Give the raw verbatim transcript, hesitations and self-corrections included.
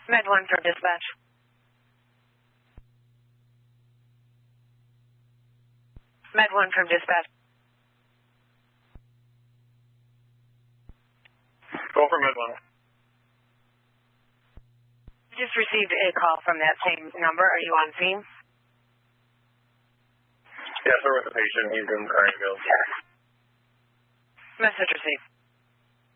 Med one from dispatch. Med one from dispatch. Go for Med one. Just received a call from that same number. Are you on scene? Yes, we're with the patient. He's in crying field. Message received.